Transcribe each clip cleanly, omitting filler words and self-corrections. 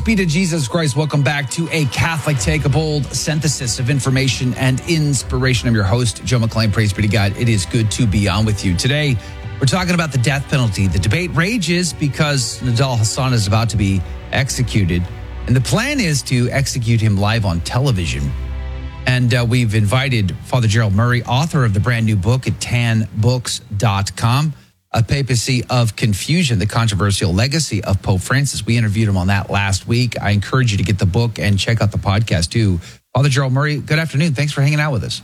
be to Jesus Christ. Welcome back to A Catholic Take, a bold synthesis of information and inspiration. I'm your host, Joe McClain. Praise be to God. It is good to be on with you. Today, we're talking about the death penalty. The debate rages because Nidal Hasan is about to be executed. And the plan is to execute him live on television. And we've invited Father Gerald Murray, author of the brand new book at tanbooks.com. A Papacy of Confusion, the controversial legacy of Pope Francis. We interviewed him on that last week. I encourage you to get the book and check out the podcast too. Father Gerald Murray, good afternoon. Thanks for hanging out with us.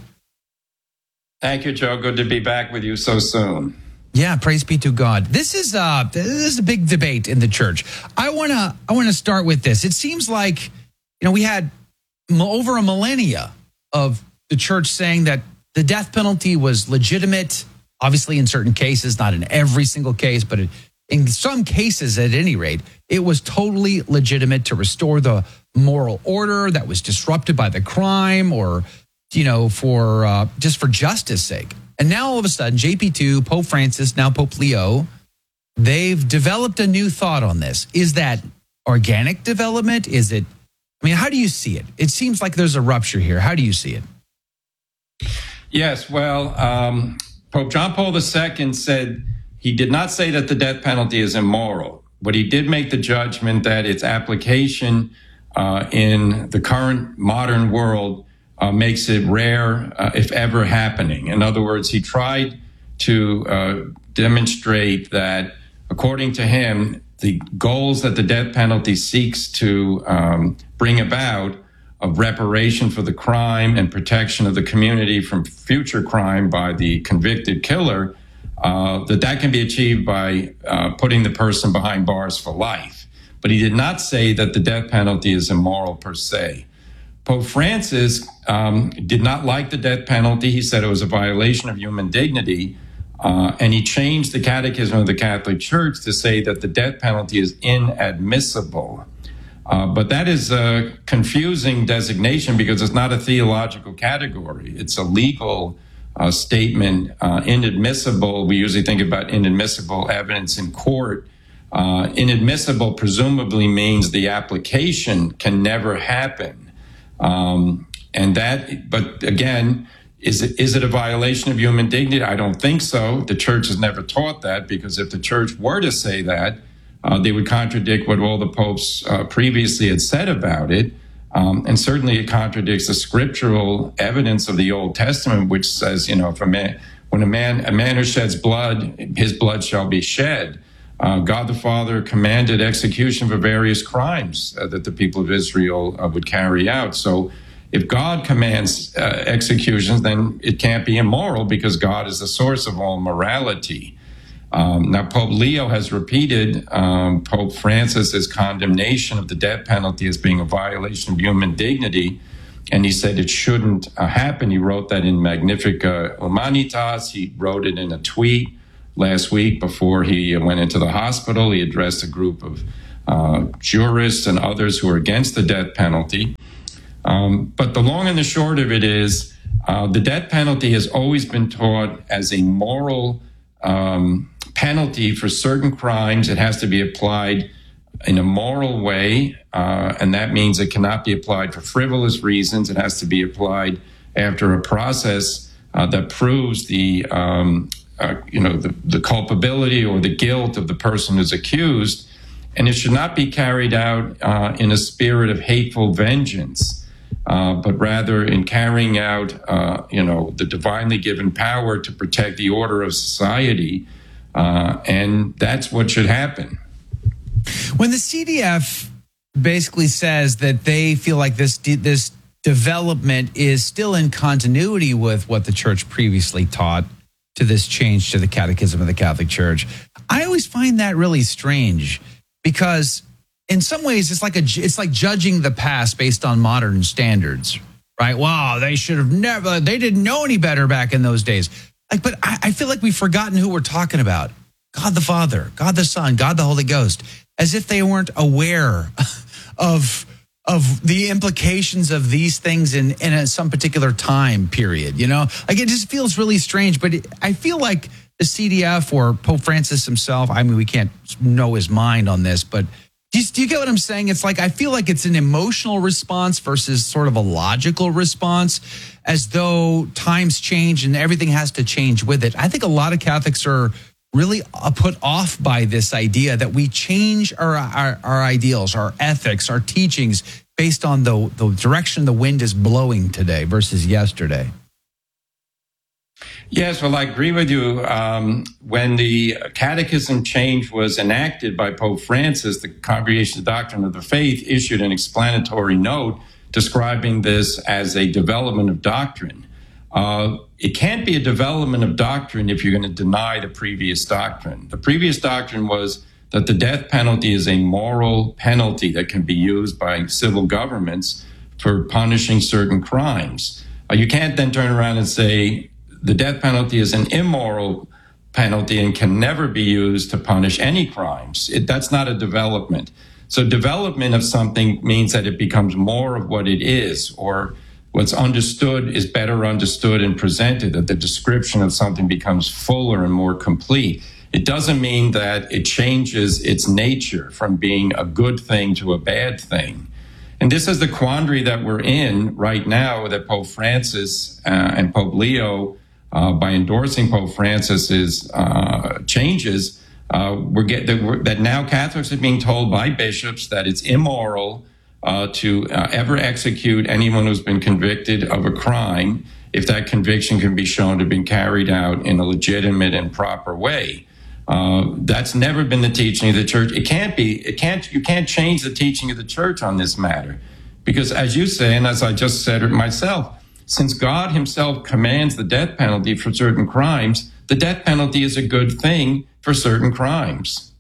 Thank you, Joe. Good to be back with you so soon. Yeah, praise be to God. This is a big debate in the church. I wanna start with this. It seems like, we had over a millennia of the church saying that the death penalty was legitimate. Obviously, in certain cases, not in every single case, but in some cases, at any rate, it was totally legitimate to restore the moral order that was disrupted by the crime or, for justice sake. And now all of a sudden, JP2, Pope Francis, now Pope Leo, they've developed a new thought on this. Is that organic development? How do you see it? It seems like there's a rupture here. How do you see it? Yes, well, Pope John Paul II said he did not say that the death penalty is immoral, but he did make the judgment that its application in the current modern world makes it rare, if ever happening. In other words, he tried to demonstrate that, according to him, the goals that the death penalty seeks to bring about of reparation for the crime and protection of the community from future crime by the convicted killer, that can be achieved by putting the person behind bars for life. But he did not say that the death penalty is immoral per se. Pope Francis did not like the death penalty. He said it was a violation of human dignity, and he changed the Catechism of the Catholic Church to say that the death penalty is inadmissible. But that is a confusing designation because it's not a theological category. It's a legal statement, inadmissible. We usually think about inadmissible evidence in court. Inadmissible presumably means the application can never happen. But again, is it a violation of human dignity? I don't think so. The church has never taught that, because if the church were to say that, they would contradict what all the popes previously had said about it. And certainly it contradicts the scriptural evidence of the Old Testament, which says, if a man who sheds blood, his blood shall be shed. God the Father commanded execution for various crimes that the people of Israel would carry out. So if God commands executions, then it can't be immoral, because God is the source of all morality. Now, Pope Leo has repeated Pope Francis's condemnation of the death penalty as being a violation of human dignity, and he said it shouldn't happen. He wrote that in Magnificat Humanitas. He wrote it in a tweet last week before he went into the hospital. He addressed a group of jurists and others who are against the death penalty. But the long and the short of it is the death penalty has always been taught as a moral penalty for certain crimes. It has to be applied in a moral way, and that means it cannot be applied for frivolous reasons. It has to be applied after a process that proves the culpability or the guilt of the person who's accused, and it should not be carried out in a spirit of hateful vengeance, but rather in carrying out, the divinely given power to protect the order of society. And that's what should happen. When the CDF basically says that they feel like this development is still in continuity with what the church previously taught to this change to the Catechism of the Catholic Church, I always find that really strange, because in some ways it's like judging the past based on modern standards, right? Wow, they didn't know any better back in those days. But I feel like we've forgotten who we're talking about. God the Father, God the Son, God the Holy Ghost, as if they weren't aware of the implications of these things in some particular time period, it just feels really strange. But I feel like the CDF or Pope Francis himself, we can't know his mind on this, but Do you get what I'm saying? It's like I feel like it's an emotional response versus sort of a logical response, as though times change and everything has to change with it. I think a lot of Catholics are really put off by this idea that we change our ideals, our ethics, our teachings based on the direction the wind is blowing today versus yesterday. Yes, well, I agree with you. When the catechism change was enacted by Pope Francis, the Congregation of Doctrine of the Faith issued an explanatory note describing this as a development of doctrine. It can't be a development of doctrine if you're going to deny the previous doctrine. The previous doctrine was that the death penalty is a moral penalty that can be used by civil governments for punishing certain crimes. You can't then turn around and say the death penalty is an immoral penalty and can never be used to punish any crimes. That's not a development. So development of something means that it becomes more of what it is, or what's understood is better understood and presented, that the description of something becomes fuller and more complete. It doesn't mean that it changes its nature from being a good thing to a bad thing. And this is the quandary that we're in right now, that Pope Francis and Pope Leo, by endorsing Pope Francis's changes, that now Catholics are being told by bishops that it's immoral to ever execute anyone who's been convicted of a crime if that conviction can be shown to have been carried out in a legitimate and proper way. That's never been the teaching of the church. You can't change the teaching of the church on this matter, because as you say, and as I just said it myself, since God himself commands the death penalty for certain crimes, the death penalty is a good thing for certain crimes.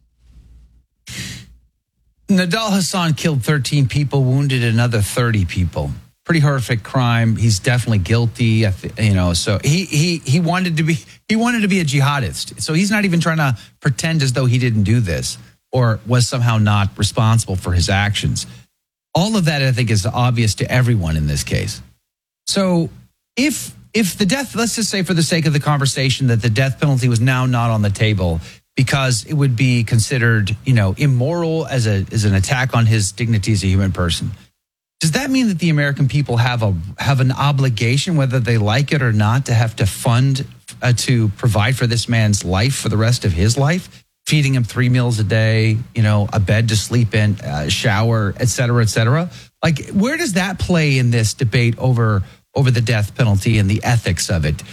Nidal Hasan killed 13 people, wounded another 30 people. Pretty horrific crime. He's definitely guilty. So he wanted to be a jihadist. So he's not even trying to pretend as though he didn't do this or was somehow not responsible for his actions. All of that, I think, is obvious to everyone in this case. So if the death, let's just say for the sake of the conversation that the death penalty was now not on the table because it would be considered, immoral as an attack on his dignity as a human person. Does that mean that the American people have an obligation, whether they like it or not, to have to fund to provide for this man's life for the rest of his life, feeding him 3 meals a day, a bed to sleep in, shower, et cetera, et cetera? Like, where does that play in this debate over the death penalty and the ethics of it?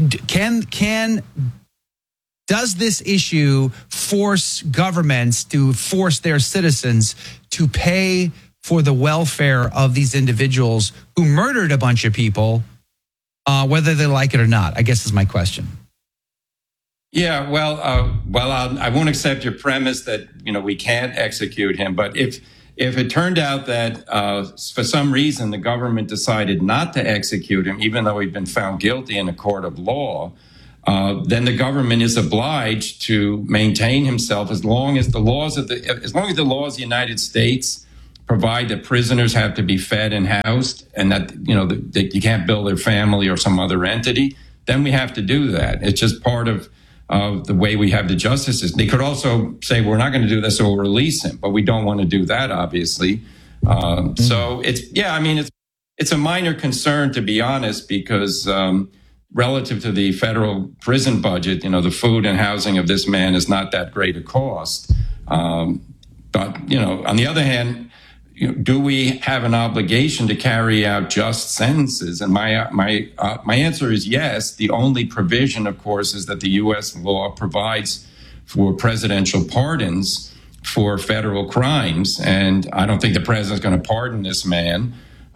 Does this issue force governments to force their citizens to pay for the welfare of these individuals who murdered a bunch of people, whether they like it or not? I guess is my question. Yeah, I won't accept your premise that we can't execute him, but if it turned out that for some reason the government decided not to execute him, even though he'd been found guilty in a court of law, then the government is obliged to maintain himself as long as the laws of the United States provide that prisoners have to be fed and housed, and that that you can't bill their family or some other entity. Then we have to do that. It's just part of the way we have the justice system. They could also say, we're not going to do this, so we'll release him, but we don't want to do that, obviously. So it's a minor concern, to be honest, because relative to the federal prison budget, the food and housing of this man is not that great a cost. But on the other hand, do we have an obligation to carry out just sentences? And my answer is yes. The only provision, of course, is that the U.S. law provides for presidential pardons for federal crimes, and I don't think the president's going to pardon this man.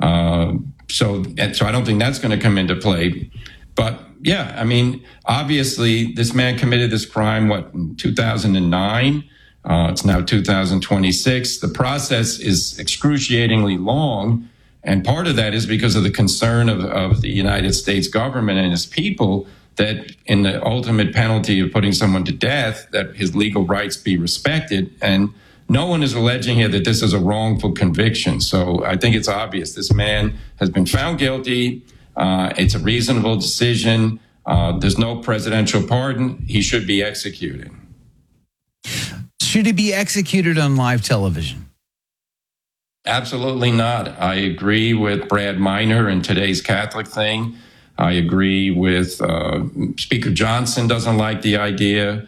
So I don't think that's going to come into play. But yeah, obviously, this man committed this crime in 2009. It's now 2026. The process is excruciatingly long, and part of that is because of the concern of the United States government and its people that in the ultimate penalty of putting someone to death, that his legal rights be respected. And no one is alleging here that this is a wrongful conviction. So I think it's obvious. This man has been found guilty. It's a reasonable decision. There's no presidential pardon. He should be executed. Should he be executed on live television? Absolutely not. I agree with Brad Minor in today's Catholic thing. I agree with Speaker Johnson doesn't like the idea.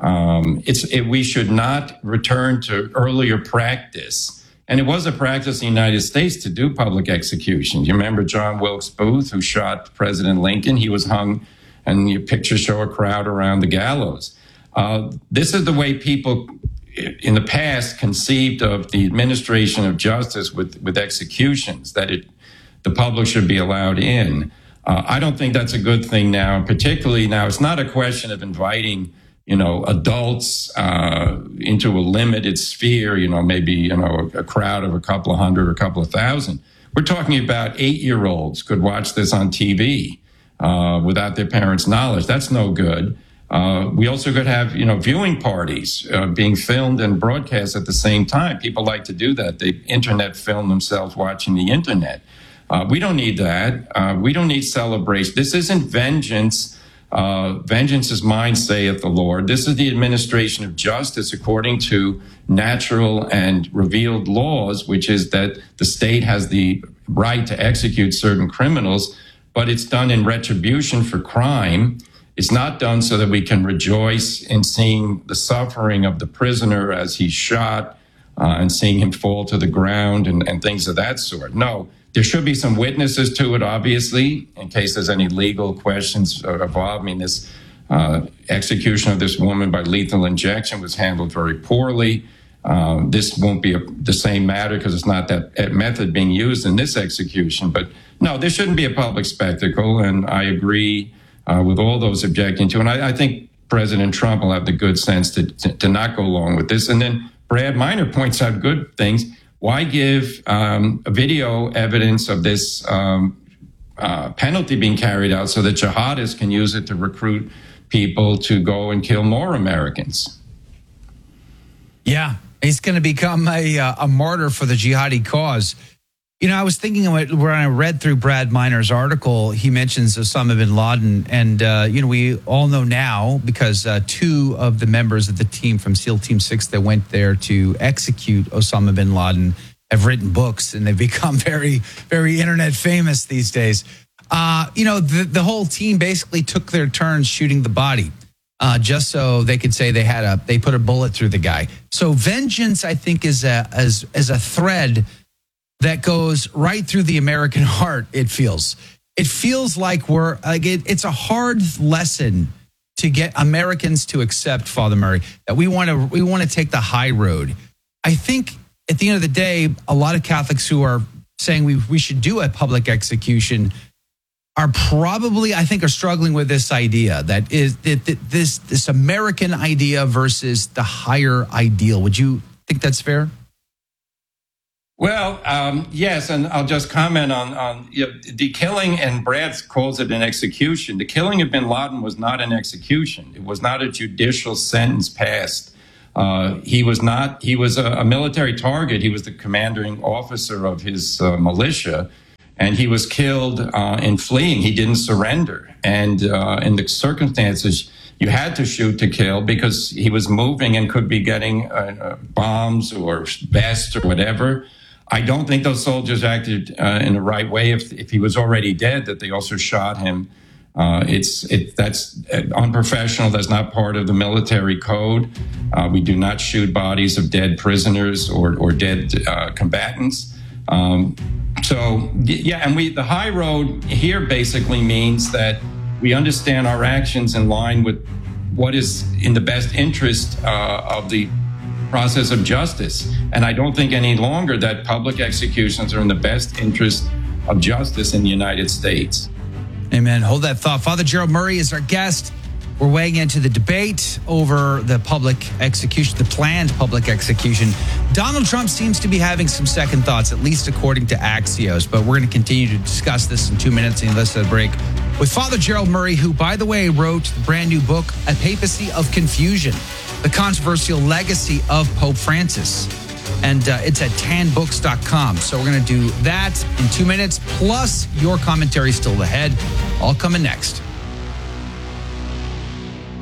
We should not return to earlier practice. And it was a practice in the United States to do public executions. You remember John Wilkes Booth, who shot President Lincoln? He was hung, and your pictures show a crowd around the gallows. This is the way people in the past conceived of the administration of justice with executions, that the public should be allowed in. I don't think that's a good thing now, particularly now. It's not a question of inviting, adults into a limited sphere, maybe, a crowd of a couple of hundred or a couple of thousand. We're talking about 8-year-olds could watch this on TV without their parents' knowledge. That's no good. We also could have, viewing parties being filmed and broadcast at the same time. People like to do that. They internet film themselves watching the internet. We don't need that. We don't need celebration. This isn't vengeance. Vengeance is mine, saith the Lord. This is the administration of justice according to natural and revealed laws, which is that the state has the right to execute certain criminals, but it's done in retribution for crime. It's not done so that we can rejoice in seeing the suffering of the prisoner as he's shot and seeing him fall to the ground and things of that sort. No, there should be some witnesses to it, obviously, in case there's any legal questions involved. I mean, this execution of this woman by lethal injection was handled very poorly. This won't be the same matter because it's not that method being used in this execution. But no, this shouldn't be a public spectacle, and I agree with all those objecting to it. And I think President Trump will have the good sense to not go along with this. And then Brad Minor points out good things. Why give video evidence of this penalty being carried out so that jihadists can use it to recruit people to go and kill more Americans? Yeah, he's going to become a martyr for the jihadi cause. I was thinking of it when I read through Brad Minor's article. He mentions Osama bin Laden. And, we all know now because 2 of the members of the team from SEAL Team 6 that went there to execute Osama bin Laden have written books, and they've become very, very internet famous these days. The whole team basically took their turns shooting the body just so they could say they put a bullet through the guy. So vengeance, I think, is a thread that goes right through the American heart. It feels like it's a hard lesson to get Americans to accept, Father Murray, that we want to take the high road. I think at the end of the day, a lot of Catholics who are saying we should do a public execution are probably, I think, are struggling with this idea that this American idea versus the higher ideal. Would you think that's fair? Well, yes, and I'll just comment on the killing, and Brad calls it an execution. The killing of bin Laden was not an execution. It was not a judicial sentence passed. He was a military target. He was the commanding officer of his militia, and he was killed in fleeing. He didn't surrender. And in the circumstances, you had to shoot to kill because he was moving and could be getting bombs or vests or whatever. I don't think those soldiers acted in the right way. If he was already dead, that they also shot him. That's unprofessional. That's not part of the military code. We do not shoot bodies of dead prisoners or dead combatants. And the high road here basically means that we understand our actions in line with what is in the best interest of the process of justice. And I don't think any longer that public executions are in the best interest of justice in the United States. Amen. Hold that thought. Father Gerald Murray is our guest. We're weighing into the debate over the public execution, the planned public execution. Donald Trump seems to be having some second thoughts, at least according to Axios, but we're going to continue to discuss this in 2 minutes and let's break with Father Gerald Murray, who, by the way, wrote the brand new book, A Papacy of Confusion, the controversial legacy of Pope Francis. And it's at tanbooks.com. So we're going to do that in 2 minutes, plus your commentary still ahead. All coming next.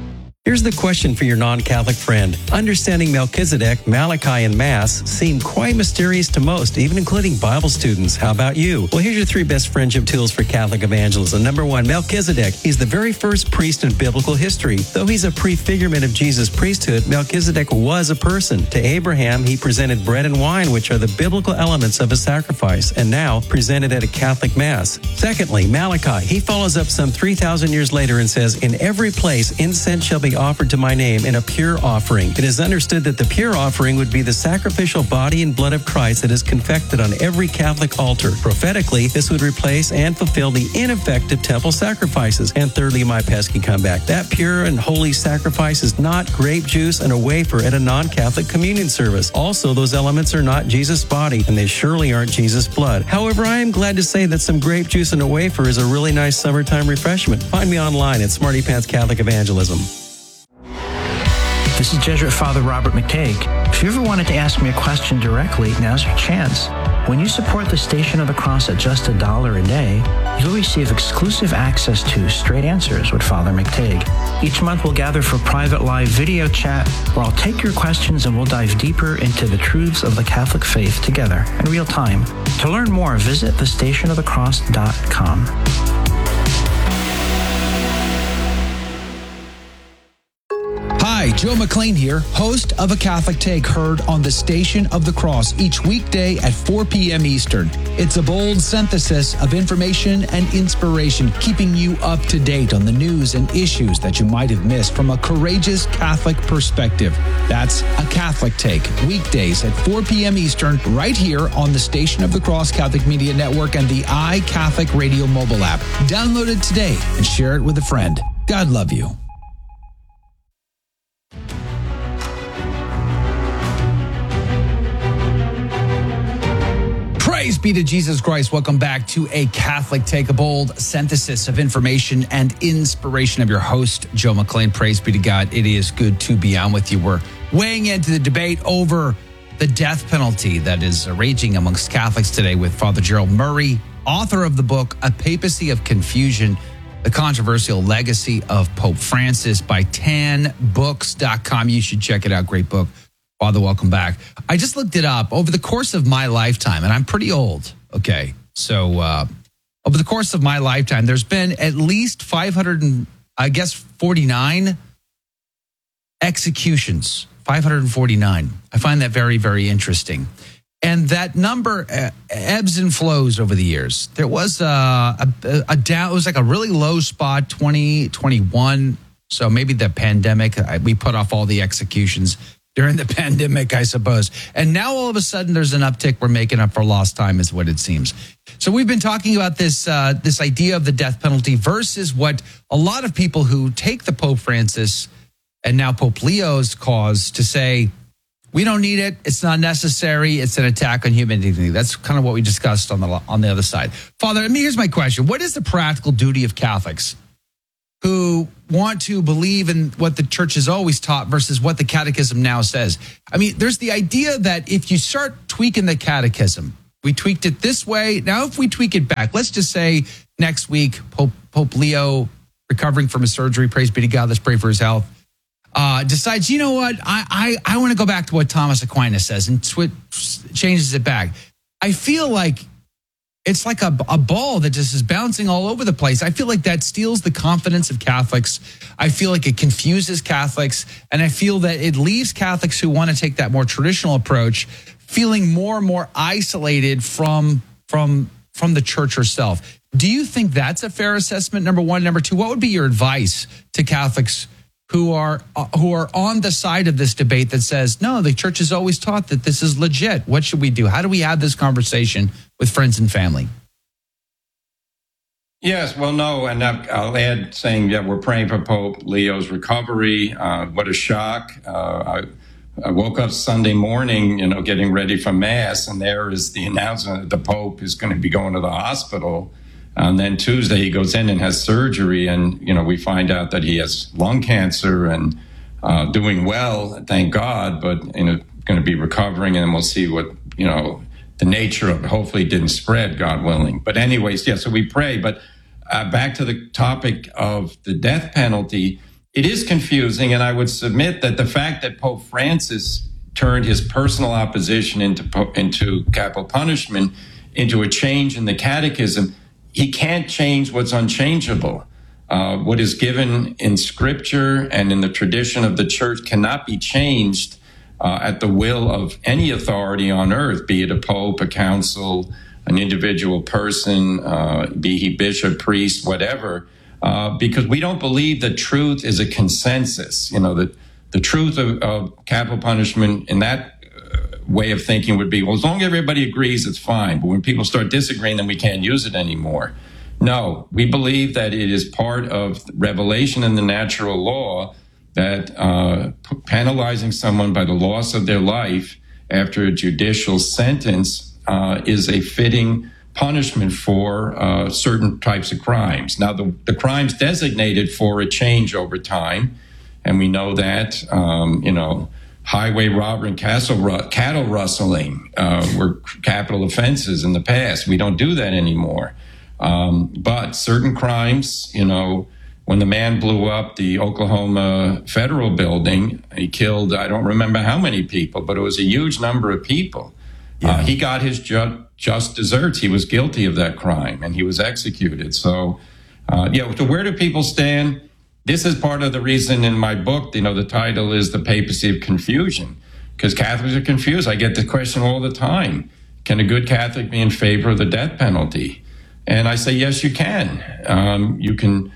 Here's the question for your non-Catholic friend. Understanding Melchizedek, Malachi, and Mass seem quite mysterious to most, even including Bible students. How about you? Well, here's your 3 best friendship tools for Catholic evangelism. Number 1, Melchizedek. He's the very first priest in biblical history. Though he's a prefigurement of Jesus' priesthood, Melchizedek was a person. To Abraham, he presented bread and wine, which are the biblical elements of a sacrifice, and now presented at a Catholic Mass. Secondly, Malachi. He follows up some 3,000 years later and says, "In every place incense shall be offered to my name in a pure offering." It is understood that the pure offering would be the sacrificial body and blood of Christ that is confected on every Catholic altar. Prophetically, this would replace and fulfill the ineffective temple sacrifices. And thirdly, my pesky comeback. That pure and holy sacrifice is not grape juice and a wafer at a non-Catholic communion service. Also, those elements are not Jesus' body, and they surely aren't Jesus' blood. However, I am glad to say that some grape juice and a wafer is a really nice summertime refreshment. Find me online at Smarty Pants Catholic Evangelism. This is Jesuit Father Robert McTague. If you ever wanted to ask me a question directly, now's your chance. When you support the Station of the Cross at just $1 a day, you'll receive exclusive access to Straight Answers with Father McTague. Each month we'll gather for private live video chat where I'll take your questions and we'll dive deeper into the truths of the Catholic faith together in real time. To learn more, visit thestationofthecross.com. Hi, Joe McLean here, host of A Catholic Take, heard on the Station of the Cross each weekday at 4 p.m. Eastern. It's a bold synthesis of information and inspiration, keeping you up to date on the news and issues that you might have missed from a courageous Catholic perspective. That's A Catholic Take, weekdays at 4 p.m. Eastern, right here on the Station of the Cross Catholic Media Network and the iCatholic Radio mobile app. Download it today and share it with a friend. God love you. Praise be to Jesus Christ. Welcome back to A Catholic Take, a bold synthesis of information and inspiration of your host, Joe McLean. Praise be to God. It is good to be on with you. We're weighing into the debate over the death penalty that is raging amongst Catholics today with Father Gerald Murray, author of the book, A Papacy of Confusion, The Controversial Legacy of Pope Francis by tanbooks.com. You should check it out. Great book. Father, welcome back. I just looked it up over the course of my lifetime, and I'm pretty old. Okay. So over the course of my lifetime, there's been at least 549 executions, 549. I find that very, very interesting. And that number ebbs and flows over the years. There was a down, it was like a really low spot, 2021. So maybe the pandemic, we put off all the executions during the pandemic, I suppose. And now all of a sudden there's an uptick. We're making up for lost time is what it seems. So we've been talking about this idea of the death penalty versus what a lot of people who take the Pope Francis and now Pope Leo's cause to say, we don't need it. It's not necessary. It's an attack on human dignity. That's kind of what we discussed on the other side. Father, here's my question. What is the practical duty of Catholics who want to believe in what the church has always taught versus what the catechism now says? I mean, there's the idea that if you start tweaking the catechism, we tweaked it this way. Now, if we tweak it back, let's just say next week, Pope Leo, recovering from his surgery, praise be to God, let's pray for his health, decides, you know what, I want to go back to what Thomas Aquinas says and changes it back. I feel like it's like a ball that just is bouncing all over the place. I feel like that steals the confidence of Catholics. I feel like it confuses Catholics. And I feel that it leaves Catholics who want to take that more traditional approach feeling more and more isolated from the church herself. Do you think that's a fair assessment, number one? Number two, what would be your advice to Catholics who are on the side of this debate that says, no, the church has always taught that this is legit? What should we do? How do we have this conversation with friends and family? Yes, well, no, and I'll add saying that we're praying for Pope Leo's recovery. What a shock. I woke up Sunday morning, getting ready for Mass, and there is the announcement that the Pope is going to be going to the hospital. And then Tuesday he goes in and has surgery, and we find out that he has lung cancer and doing well, thank God, but going to be recovering, and then we'll see what the nature of it. Hopefully it didn't spread, God willing. But anyways, yeah. So we pray. But back to the topic of the death penalty, it is confusing, and I would submit that the fact that Pope Francis turned his personal opposition into capital punishment into a change in the catechism, he can't change what's unchangeable. What is given in Scripture and in the tradition of the Church cannot be changed at the will of any authority on earth, be it a pope, a council, an individual person, be he bishop, priest, whatever, because we don't believe that truth is a consensus. The truth of capital punishment in that way of thinking would be, well, as long as everybody agrees, it's fine. But when people start disagreeing, then we can't use it anymore. No, we believe that it is part of revelation in the natural law that penalizing someone by the loss of their life after a judicial sentence is a fitting punishment for certain types of crimes. Now, the crimes designated for a change over time, and we know that, highway robbery and cattle rustling were capital offenses in the past. We don't do that anymore. But certain crimes, when the man blew up the Oklahoma Federal Building, he killed, I don't remember how many people, but it was a huge number of people. Yeah. He got his just desserts. He was guilty of that crime, and he was executed. So, so where do people stand? This is part of the reason in my book, the title is The Papacy of Confusion, because Catholics are confused. I get the question all the time. Can a good Catholic be in favor of the death penalty? And I say, yes, you can. You can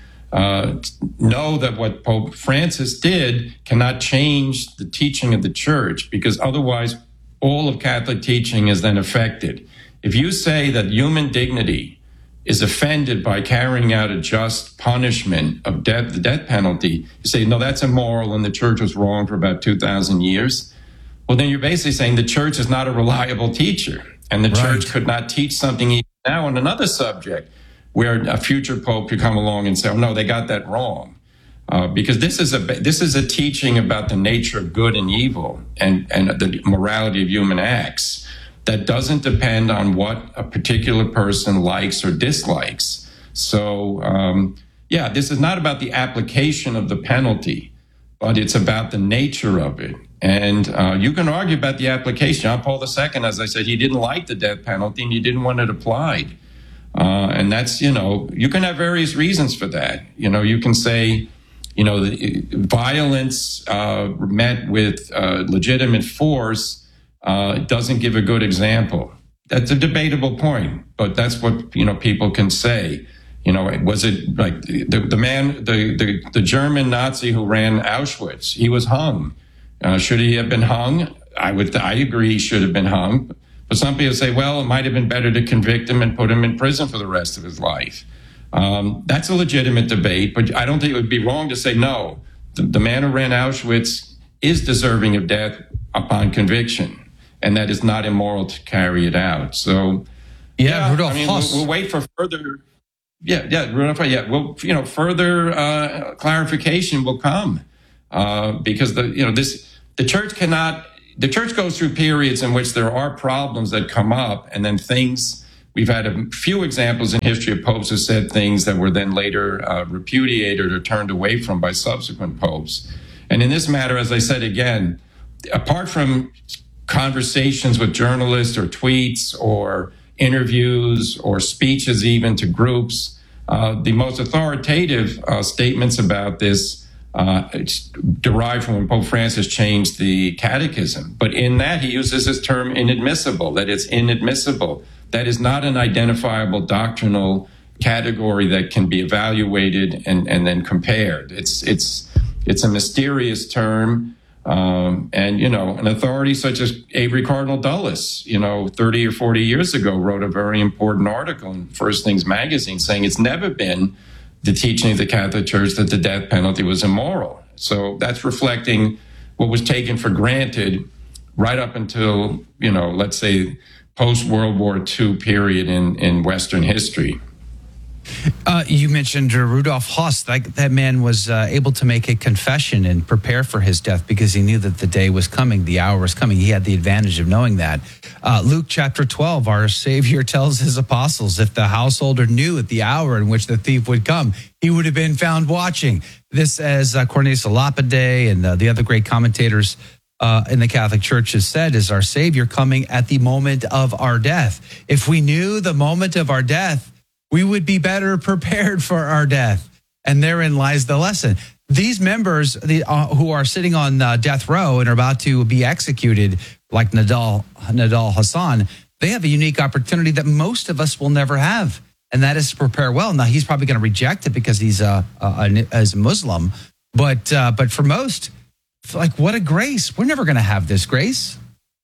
know that what Pope Francis did cannot change the teaching of the Church, because otherwise all of Catholic teaching is then affected. If you say that human dignity is offended by carrying out a just punishment of death, the death penalty, you say, no, that's immoral and the Church was wrong for about 2,000 years. Well, then you're basically saying the Church is not a reliable teacher, and the Church could not teach something even now on another subject where a future pope could come along and say, oh, no, they got that wrong. Because this is a teaching about the nature of good and evil and the morality of human acts that doesn't depend on what a particular person likes or dislikes. So, this is not about the application of the penalty, but it's about the nature of it. And you can argue about the application. John Paul II, as I said, he didn't like the death penalty and he didn't want it applied. And that's, you can have various reasons for that. You can say, violence met with legitimate force doesn't give a good example. That's a debatable point, but that's what, people can say. Was it like the man, the German Nazi who ran Auschwitz? He was hung. Should he have been hung? I agree he should have been hung. But some people say, well, it might have been better to convict him and put him in prison for the rest of his life. That's a legitimate debate, but I don't think it would be wrong to say, no, the man who ran Auschwitz is deserving of death upon conviction, and that is not immoral to carry it out. So, Rudolf Höss. We'll wait for further. Rudolf. Well, further clarification will come because the Church cannot. The Church goes through periods in which there are problems that come up, and then things. We've had a few examples in history of popes who said things that were then later repudiated or turned away from by subsequent popes. And in this matter, as I said again, apart from conversations with journalists or tweets or interviews or speeches even to groups, the most authoritative statements about this derived from when Pope Francis changed the catechism. But in that, he uses this term inadmissible, that it's inadmissible. That is not an identifiable doctrinal category that can be evaluated and then compared. It's a mysterious term. And, an authority such as Avery Cardinal Dulles, 30 or 40 years ago, wrote a very important article in First Things magazine saying it's never been the teaching of the Catholic Church that the death penalty was immoral. So that's reflecting what was taken for granted right up until, let's say, post-World War II period in Western history. You mentioned Rudolf Höss. That man was able to make a confession and prepare for his death because he knew that the day was coming, the hour was coming. He had the advantage of knowing that. Luke chapter 12, our Savior tells his apostles, if the householder knew at the hour in which the thief would come, he would have been found watching. This, as Cornelius Lapide and the other great commentators in the Catholic Church has said, is our Savior coming at the moment of our death. If we knew the moment of our death, we would be better prepared for our death. And therein lies the lesson. These members who are sitting on death row and are about to be executed, like Nidal Hasan, they have a unique opportunity that most of us will never have. And that is to prepare well. Now, he's probably going to reject it because he's a Muslim. But for most, like, what a grace. We're never going to have this grace.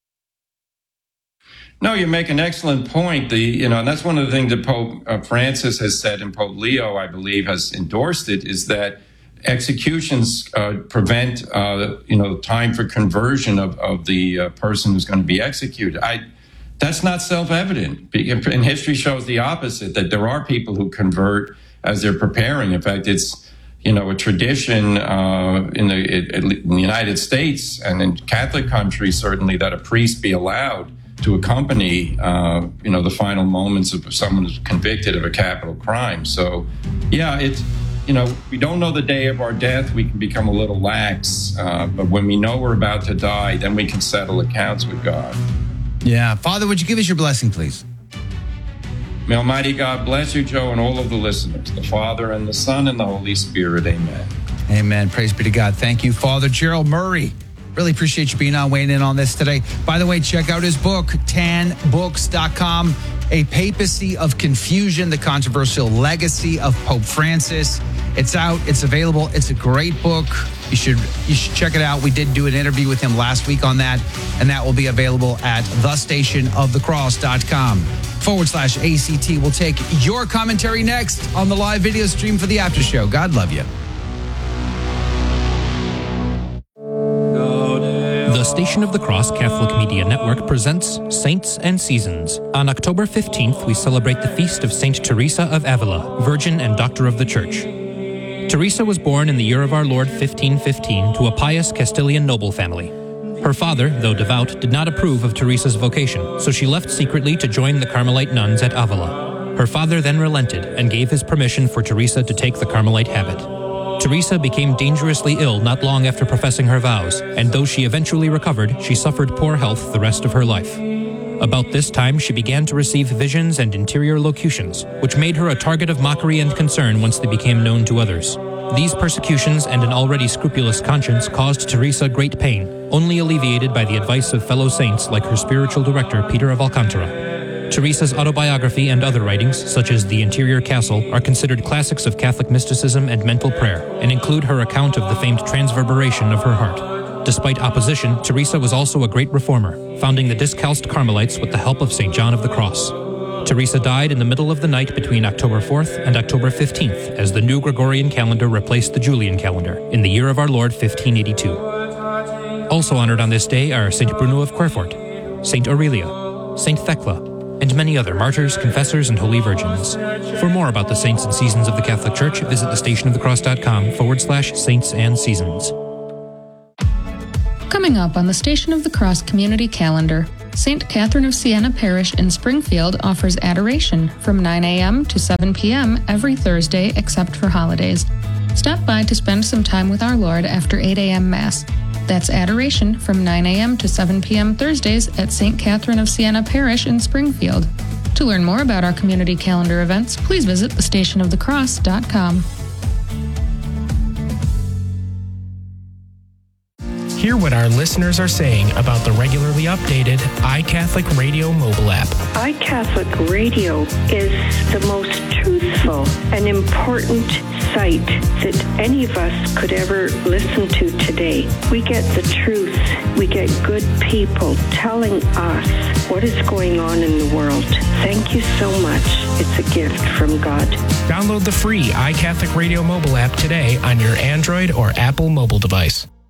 No, you make an excellent point. And that's one of the things that Pope Francis has said, and Pope Leo, I believe, has endorsed it, is that executions prevent, time for conversion of the person who's going to be executed. That's not self-evident. And history shows the opposite, that there are people who convert as they're preparing. In fact, it's a tradition in the United States and in Catholic countries, certainly, that a priest be allowed to accompany, the final moments of someone who's convicted of a capital crime. So, yeah, it's, we don't know the day of our death. We can become a little lax. But when we know we're about to die, then we can settle accounts with God. Yeah. Father, would you give us your blessing, please? May Almighty God bless you, Joe, and all of the listeners, the Father and the Son and the Holy Spirit. Amen. Amen. Praise be to God. Thank you, Father Gerald Murray. Really appreciate you being on, weighing in on this today. By the way, check out his book, tanbooks.com, A Papacy of Confusion, the Controversial Legacy of Pope Francis. It's out. It's available. It's a great book. You should check it out. We did do an interview with him last week on that, and that will be available at thestationofthecross.com/ACT. We'll take your commentary next on the live video stream for the after show. God love you. The Station of the Cross Catholic Media Network presents Saints and Seasons. On October 15th, we celebrate the feast of Saint Teresa of Avila, Virgin and Doctor of the Church. Teresa was born in the year of our Lord 1515 to a pious Castilian noble family. Her father, though devout, did not approve of Teresa's vocation, so she left secretly to join the Carmelite nuns at Avila. Her father then relented and gave his permission for Teresa to take the Carmelite habit. Teresa became dangerously ill not long after professing her vows, and though she eventually recovered, she suffered poor health the rest of her life. About this time, she began to receive visions and interior locutions, which made her a target of mockery and concern once they became known to others. These persecutions and an already scrupulous conscience caused Teresa great pain, only alleviated by the advice of fellow saints like her spiritual director, Peter of Alcantara. Teresa's autobiography and other writings, such as The Interior Castle, are considered classics of Catholic mysticism and mental prayer, and include her account of the famed transverberation of her heart. Despite opposition, Teresa was also a great reformer, founding the Discalced Carmelites with the help of St. John of the Cross. Teresa died in the middle of the night between October 4th and October 15th, as the new Gregorian calendar replaced the Julian calendar, in the year of our Lord 1582. Also honored on this day are St. Bruno of Querfort, St. Aurelia, St. Thecla, and many other martyrs, confessors, and holy virgins. For more about the saints and seasons of the Catholic Church, visit thestationofthecross.com/saints and seasons. Coming up on the Station of the Cross community calendar, St. Catherine of Siena Parish in Springfield offers adoration from 9 a.m. to 7 p.m. every Thursday except for holidays. Stop by to spend some time with our Lord after 8 a.m. Mass. That's adoration from 9 a.m. to 7 p.m. Thursdays at St. Catherine of Siena Parish in Springfield. To learn more about our community calendar events, please visit thestationofthecross.com. Hear what our listeners are saying about the regularly updated iCatholic Radio mobile app. iCatholic Radio is the most truthful and important site that any of us could ever listen to today. We get the truth. We get good people telling us what is going on in the world. Thank you so much. It's a gift from God. Download the free iCatholic Radio mobile app today on your Android or Apple mobile device.